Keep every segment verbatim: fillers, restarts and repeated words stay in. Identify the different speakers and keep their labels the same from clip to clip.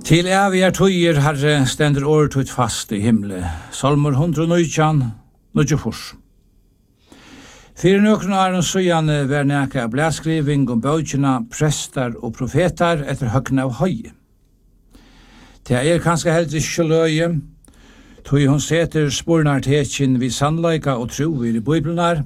Speaker 1: Til evige tøyer Herre stender åretøyt fast i himle. Salmer hundre og nøytjan, nøytjefors. Fyre nøkron åren søgjane vær nækka blæskriving om bøykjena, prestar og profetar etter høgna av høye. Det er kanskje helst ikke løye, tog hun seter spornar tekin vi sannleika og tro i Bibelnar.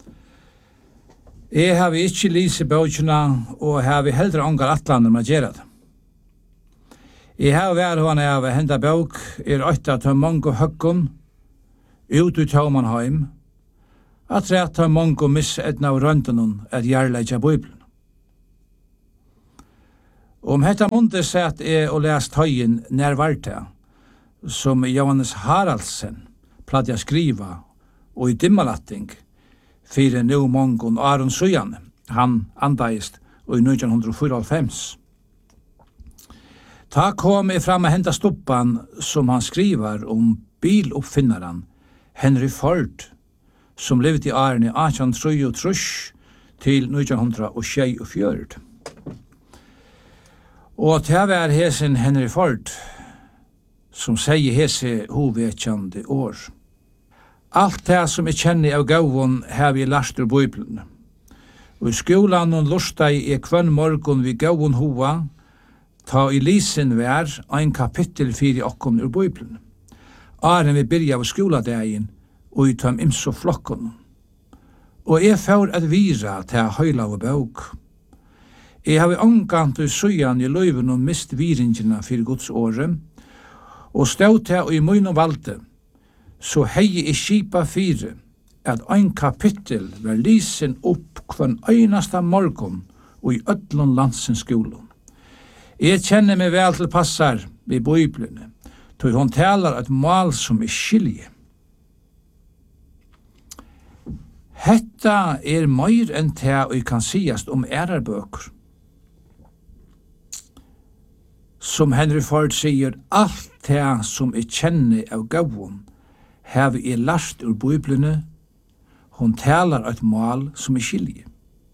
Speaker 1: Jeg har vi ikke lise bøykjena, og har vi heldre angar atlander med gjerra det. I har vært hva av henda bøk er åtta til mange høkken ut i Taumanheim, at rett til mange misedna av røntenen er gjerleggja Bibelen. Om hetta mundet sett er å lest høyen nærvarte, som Johannes Haraldsen platt jeg skriva, og i dimmalatting, fire nu mange Aron Søyane, han andeist og i nitton fyrtiofem. Ta kom jeg fram med henta stoppan som han skriver om biloppfinnaren Henry Ford, som levde i årene atjan trettiotre til nitton tjuefjøruti. Og til var hesen Henry Ford, som sier hese hovedkjande år. Alt det som jeg kjenner av gavun har vi lært ur Bibelen. Og i skolan og lortsteg er kvann morgon vi gavun hova, ta i lisen vær ein kapittel fyrir okkom ur Bibelen. Åren vi byrja av skoladegin og i tøm imso flokkon. Og jeg får at vira til høyla og bøk. Jeg har omgant i søyan i løyven og mist viringina fyrir Guds åre, og stod til i mun og valde, så hei jeg skipa fire at ein kapittel var lisen opp kvann einasta morgon og i öllun landsens skolon. Jeg kjenner meg vel til passar ved Bibelen, tog hon talar et mal som er skilje. Hetta er meir enn det og kan siast om ærarbøker. Som Henry Ford sier, alt det som jeg kjenner av gavun, har jeg lært ur Bibelen, hon talar et mal som er skilje.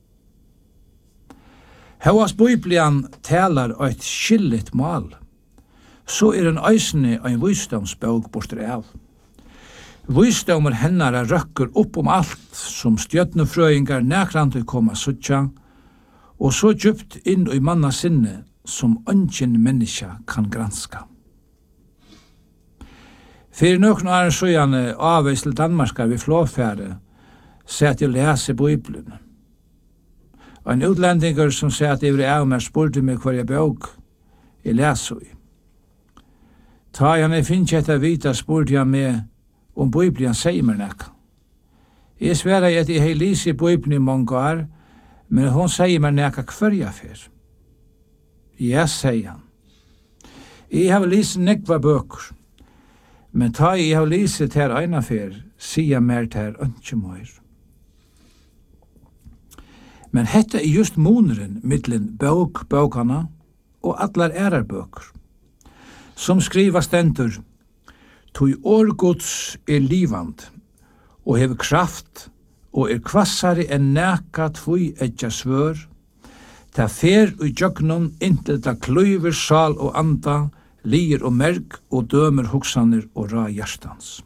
Speaker 1: Hauas Bibelen talar eit skillet mal, så er en eisne ein visdomsbøk bortre av. Visdomer hennara røkker opp om alt som stjøtnefrøyngar nekrande koma suttja, og så djupt inn i manna sinne som ungen menneska kan granska. Fyrir nøkron åren søgjane avveis til Danmarka vi flåfære, sett jeg lese Bibelen. En utlendinger som sier at jeg vil av meg spurte meg hva jeg bøk, jeg leser i. Ta jeg når jeg finner ikke etter vita, spurte jeg meg om Bibelen sier meg nekka. Jeg sverre at jeg har lyst i Bibelen i mange år, men hun sier meg nekka hver jeg fer. Ja, sier han. Jeg har lyst nekva bøker, men ta jeg har lyst til her ena fer, sier mer til her ønske mer. Men hetta er just moneren mittlen bøk, bøkana og allar ærarbøker, som skriva stendur, «Tui årgods er livand, og hever kraft, og er kvassare enn næka tvui etja svør, ta fer ui jögnun inntil ta kløyver sal og anda, lier og merk, og dømer hugsanir og ra hjertans.»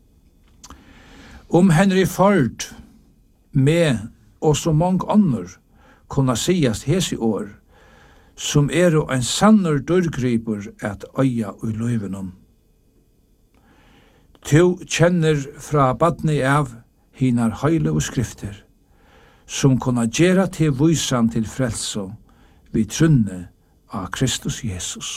Speaker 1: Om Henry Ford, med og så mange andre kunne sies hese år, som er jo en sannur dørgriper at øya og løyvenom. To kjenner fra badni av hinar høyle og skrifter, som kunne gjøre til vysan til frelso, vi trunne av Kristus Jesus.